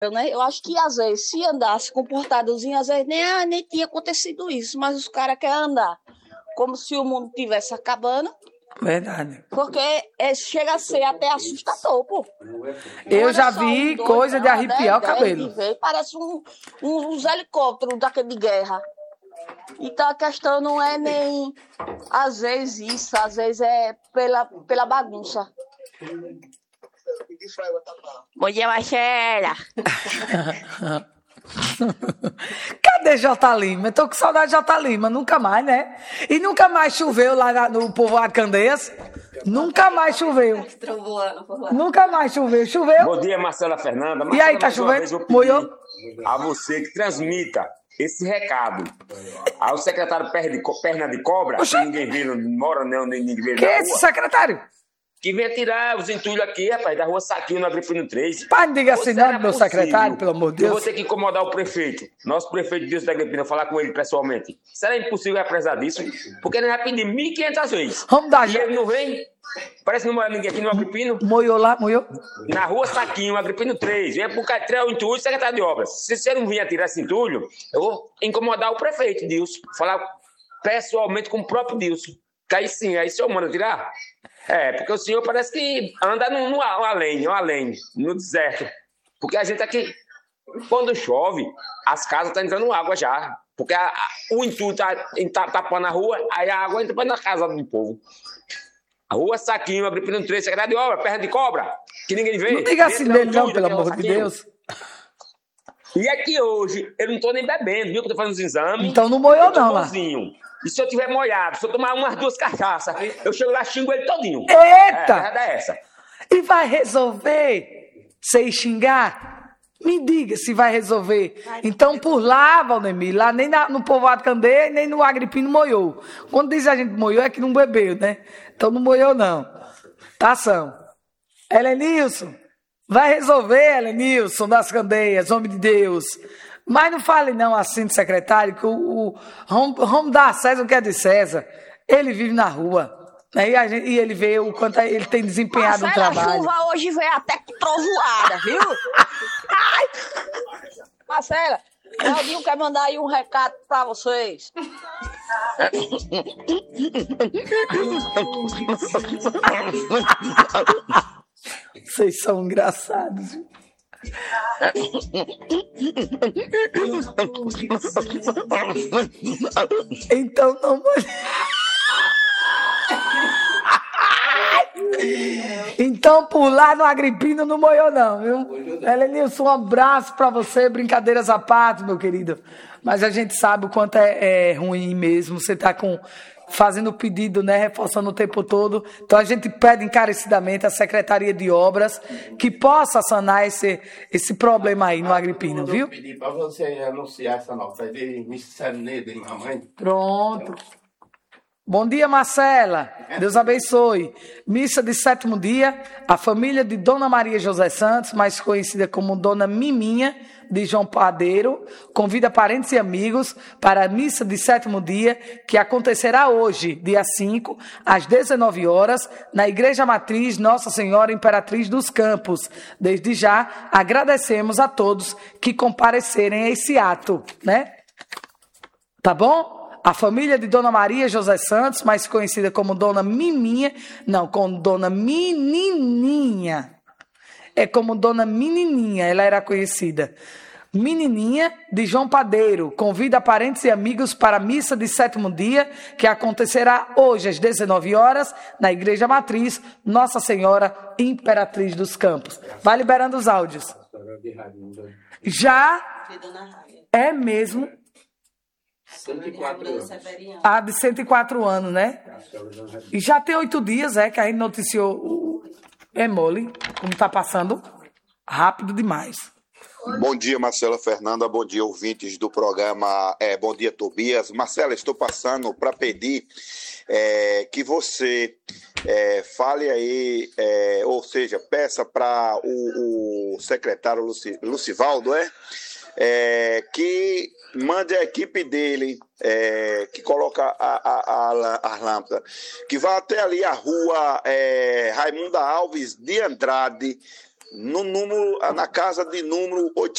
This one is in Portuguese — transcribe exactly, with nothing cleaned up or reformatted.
Eu, né? Eu acho que, às vezes, se andasse comportadozinho, às vezes nem, ah, nem tinha acontecido isso. Mas os caras querem andar como se o mundo estivesse acabando. Verdade. Porque é, chega a ser até assustador, pô. Eu Não já é só um, vi dois, coisa não, de arrepiar o dez, cabelo. dez, vez, parece um, um, uns helicópteros daquele de guerra. Então a questão não é nem, às vezes, isso. Às vezes é pela, pela bagunça. Bom dia, Marcela. Cadê J. Lima? Eu tô com saudade de J. Lima, nunca mais, né? E nunca mais choveu lá no povoado Candeias. Nunca mais choveu. Nunca mais choveu. Choveu? Bom dia, Marcela Fernanda. Marcela, E aí, tá chovendo? Molhou? A você que transmita esse recado ao secretário Perna de Cobra, Oxê. que ninguém vira, não mora nem onde ninguém vira Que na é rua, esse secretário? que vem tirar os entulhos aqui, rapaz, da rua Saquinho, no Agripino três. Pai, não diga Ou assim será não, meu possível secretário, pelo amor de que eu Deus. vou ter que incomodar o prefeito, nosso prefeito Deus da Agripina, falar com ele pessoalmente. Será impossível represar disso? Porque ele vai pedir mil e quinhentas vezes. Vamos dar E já. ele não vem? Parece que não mora ninguém aqui no Agripino. Moiou lá, moiou? Na rua Saquinho, Agripino três. Vem pro Caetréu, o entulho, secretário de obras. Se você não vier tirar esse entulho, eu vou incomodar o prefeito, Dilson. Falar pessoalmente com o próprio Dilson. Que aí sim, aí o senhor manda tirar? É, porque o senhor parece que anda no, no, no além, no além, no deserto. Porque a gente aqui, quando chove, as casas estão entrando água já. Porque a, a, o entulho está tá, tapando a rua, aí a água entra na casa do povo. A rua Saquinho, Agripino três, secretário de obra, perna de cobra, que ninguém vê. Não diga assim dele não, pelo amor de Saquinho. Deus. E aqui hoje, eu não estou nem bebendo, viu? Que eu tô fazendo os exames. Então não moiou não lá. Bonzinho. E se eu tiver molhado, se eu tomar umas duas cachaças, eu chego lá e xingo ele todinho. Eita! É, a verdade é essa. E vai resolver sem xingar? Me diga se vai resolver. Então, por lá, Valdemir, lá nem na, no povoado Candeia, nem no Agripino moiou. Quando diz a gente moiou, é que não bebeu, né? Então não moiou, não. Tá, ação. Helenilson, vai resolver, Helenilson, das Candeias, homem de Deus. Mas não fale não assim de secretário, que o, o vamos, vamos dar a César o que é de César. Ele vive na rua. Né? E, a gente, e ele vê o quanto ele tem desempenhado no trabalho. A chuva hoje veio até com trovoada, viu? Ai! Marcela, Claudinho quer mandar aí um recado pra vocês. Vocês são engraçados. Então não. Então por lá no Agripino não moiou não, viu? Helenilson, um abraço pra você, brincadeiras à parte, meu querido. Mas a gente sabe o quanto é, é ruim mesmo, você tá com... fazendo o pedido, né, reforçando o tempo todo. Então a gente pede encarecidamente à Secretaria de Obras que possa sanar esse, esse problema aí no Agripino, viu? Eu pedi para você anunciar essa nota de Missa Negra, mamãe. Pronto. Bom dia, Marcela. Deus abençoe. Missa de sétimo dia, a família de Dona Maria José Santos, mais conhecida como Dona Miminha, de João Padeiro, convida parentes e amigos para a missa de sétimo dia, que acontecerá hoje, dia cinco, às dezenove horas, na Igreja Matriz Nossa Senhora Imperatriz dos Campos. Desde já, agradecemos a todos que comparecerem a esse ato, né? Tá bom? A família de Dona Maria José Santos, mais conhecida como Dona Miminha, não, como Dona Menininha. É como Dona Menininha, ela era conhecida. Menininha de João Padeiro, convida parentes e amigos para a missa de sétimo dia, que acontecerá hoje às dezenove horas, na Igreja Matriz Nossa Senhora Imperatriz dos Campos. Vai liberando os áudios. Já é mesmo... cento e quatro anos. Ah, de cento e quatro anos, né? E já tem oito dias, é, que a gente noticiou o... É mole, como tá passando rápido demais. Bom dia, Marcela Fernanda. Bom dia, ouvintes do programa. É, bom dia, Tobias. Marcela, estou passando para pedir é, que você é, fale aí, é, ou seja, peça para o, o secretário Luci, Lucivaldo, é, é, que mande a equipe dele, é, que coloca a, a, a, as lâmpadas, que vá até ali a rua é, Raimunda Alves de Andrade, no número, na casa de número oitocentos